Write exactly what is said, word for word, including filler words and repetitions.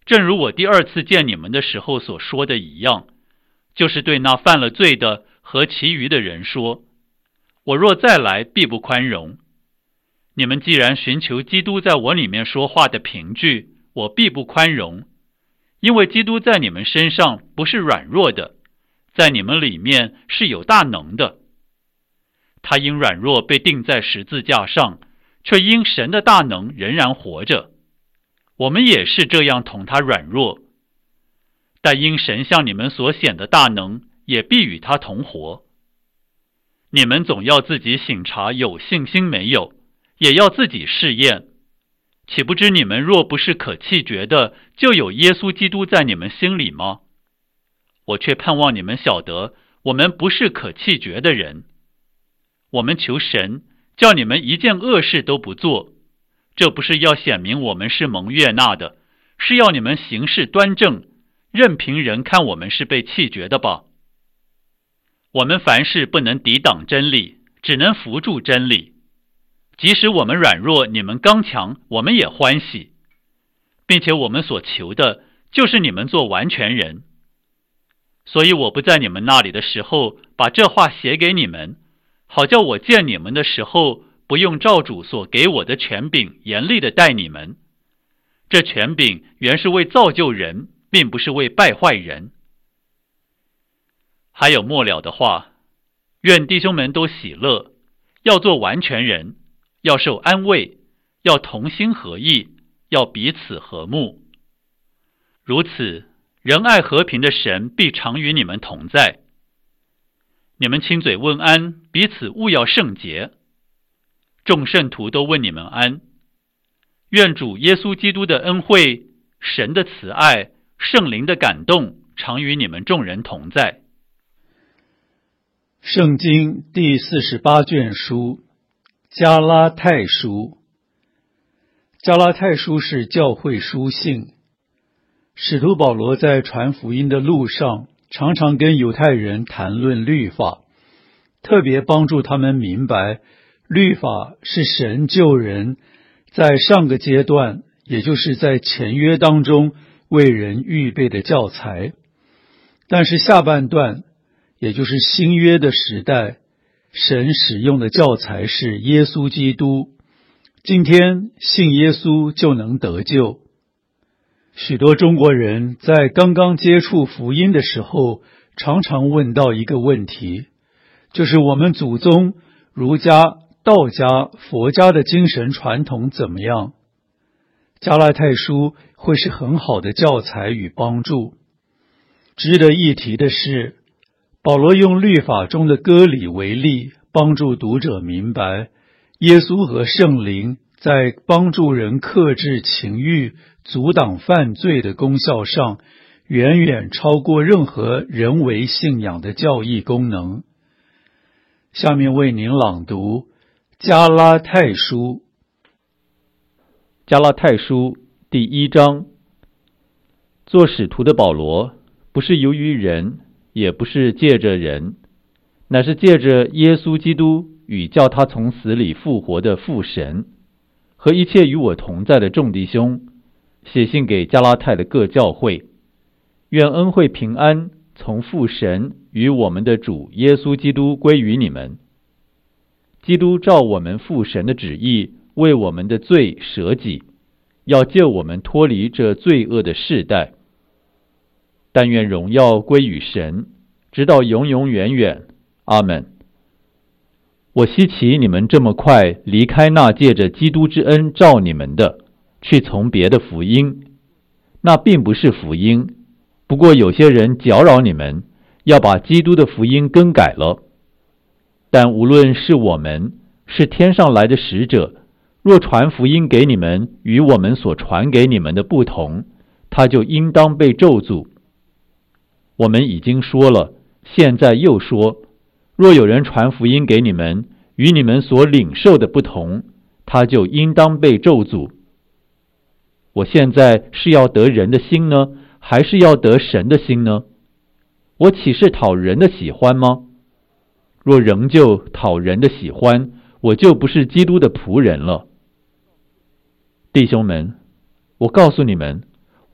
正如我第二次见你们的时候所说的一样，就是对那犯了罪的和其余的人说，我若再来，必不宽容。你们既然寻求基督在我里面说话的凭据，我必不宽容，因为基督在你们身上不是软弱的，在你们里面是有大能的。他因软弱被钉在十字架上，却因神的大能仍然活着。我们也是这样同他软弱，但因神向你们所显的大能，也必与他同活。你们总要自己省察有信心没有，也要自己试验。岂不知你们若不是可弃绝的，就有耶稣基督在你们心里吗？我却盼望你们晓得，我们不是可弃绝的人。我们求神，叫你们一件恶事都不做，这不是要显明我们是蒙悦纳的，是要你们行事端正，任凭人看我们是被弃绝的吧。我们凡事不能抵挡真理，只能扶助真理。即使我们软弱，你们刚强，我们也欢喜，并且我们所求的就是你们做完全人。所以我不在你们那里的时候，把这话写给你们，好叫我见你们的时候，不用照主所给我的权柄严厉地待你们。这权柄原是为造就人，并不是为败坏人。还有末了的话，愿弟兄们都喜乐，要做完全人，要受安慰，要同心合意，要彼此和睦。如此，仁爱和平的神必常与你们同在。你们亲嘴问安，彼此务要圣洁。众圣徒都问你们安。愿主耶稣基督的恩惠、神的慈爱、圣灵的感动，常与你们众人同在。 圣经第四十八卷书，加拉太书。加拉太书是教会书信。使徒保罗在传福音的路上，常常跟犹太人谈论律法，特别帮助他们明白，律法是神救人在上个阶段，也就是在前约当中为人预备的教材。但是下半段，也就是新约的时代，神使用的教材是耶稣基督。今天信耶稣就能得救。许多中国人在刚刚接触福音的时候，常常问到一个问题，就是我们祖宗儒家、道家、佛家的精神传统怎么样？加拉太书会是很好的教材与帮助。值得一提的是，保罗用律法中的割礼为例，帮助读者明白，耶稣和圣灵在帮助人克制情欲、阻挡犯罪的功效上，远远超过任何人为信仰的教义功能。下面为您朗读加拉太书。 加拉太书第一章。做使徒的保罗，不是由于人，也不是借着人，乃是借着耶稣基督与叫他从死里复活的父神，和一切与我同在的众弟兄，写信给加拉太的各教会。愿恩惠平安从父神与我们的主耶稣基督归于你们。基督照我们父神的旨意，为我们的罪舍己，要救我们脱离这罪恶的世代。但愿荣耀归于神，直到永永远远。阿们。我希奇你们这么快离开那借着基督之恩召你们的，去从别的福音。那并不是福音，不过有些人搅扰你们，要把基督的福音更改了。但无论是我们，是天上来的使者，若传福音给你们与我们所传给你们的不同，他就应当被咒诅。我们已经说了，现在又说，若有人传福音给你们，与你们所领受的不同，他就应当被咒诅。我现在是要得人的心呢，还是要得神的心呢？我岂是讨人的喜欢吗？若仍旧讨人的喜欢，我就不是基督的仆人了。弟兄们，我告诉你们，